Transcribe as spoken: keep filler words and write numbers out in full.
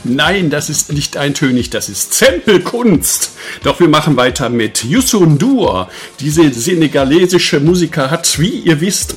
Nein, das ist nicht eintönig, das ist Samplekunst. Doch wir machen weiter mit Youssou N'Dour. Diese senegalesische Musiker hat, wie ihr wisst,